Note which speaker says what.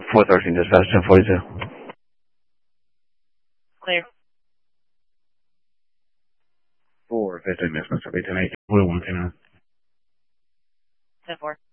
Speaker 1: 413 dispatch 1042.
Speaker 2: Clear.
Speaker 1: 415 Miss Mississippi 10-8. 41 10.
Speaker 2: 10-4.